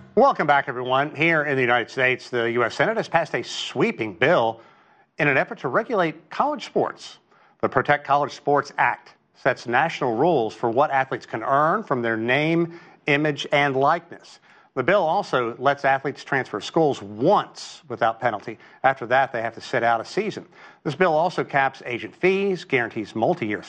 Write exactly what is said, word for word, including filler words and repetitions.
Welcome back, everyone. Here in the United States, the U S Senate has passed a sweeping bill in an effort to regulate college sports. The Protect College Sports Act sets national rules for what athletes can earn from their name, image, and likeness. The bill also lets athletes transfer schools once without penalty. After that, they have to sit out a season. This bill also caps agent fees, guarantees multi-year